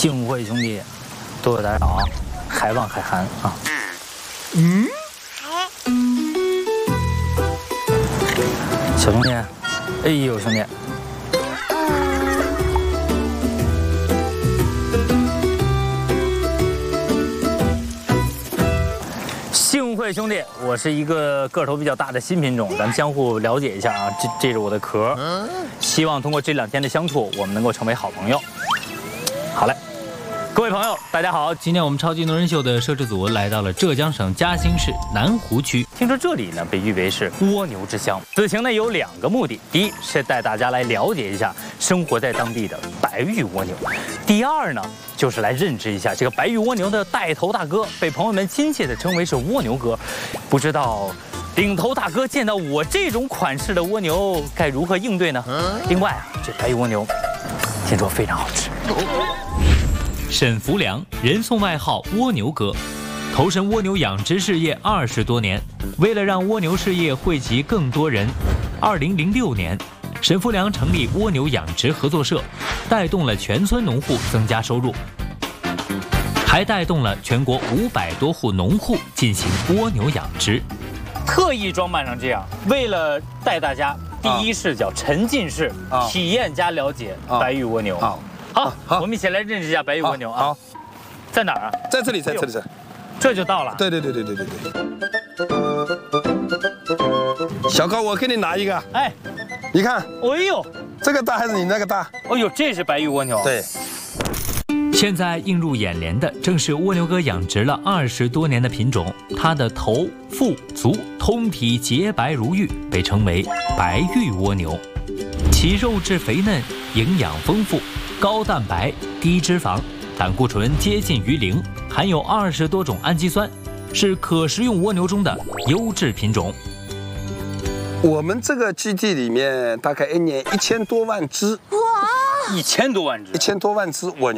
幸会兄弟，多多打扰，海望海涵啊。小兄弟，哎呦兄弟。幸会兄弟，我是一个个头比较大的新品种，咱们相互了解一下啊。这是我的壳，希望通过这2天的相处，我们能够成为好朋友。好嘞，各位朋友，大家好！ 今天我们超级能人秀的摄制组来到了浙江省嘉兴市南湖区。 听说这里呢被誉为是蜗牛之乡。此行呢有2个目的，第一是带大家来了解一下生活在当地的白玉蜗牛，第二呢就是来认知一下这个白玉蜗牛的带头大哥，被朋友们亲切地称为是蜗牛哥。不知道领头大哥见到我这种款式的蜗牛该如何应对呢？另外啊，这白玉蜗牛听说非常好吃。 沈福良，人送外号蜗牛哥，投身蜗牛养殖事业20多年。为了让蜗牛事业惠及更多人，2006年，沈福良成立蜗牛养殖合作社，带动了全村农户增加收入，还带动了全国500多户农户进行蜗牛养殖。 特意装扮成这样，为了带大家第一视角、沉浸式体验加了解白玉蜗牛。好，我们一起来认识一下白玉蜗牛啊。好，在哪儿啊？ 在这里，在这里， 这就到了。 对。小高，我给你拿一个。哎，你看， 哎呦， 这个大还是你那个大？ 哎呦，这是白玉蜗牛。 对。 现在映入眼帘的正是蜗牛哥养殖了20多年的品种，它的头、腹、足通体洁白如玉，被称为白玉蜗牛。其肉质肥嫩，营养丰富，高蛋白、低脂肪，胆固醇接近于0，含有20多种氨基酸，是可食用蜗牛中的优质品种。 我们这个基地里面大概1年1000多万只， 哇，1000多万只， 蜗牛。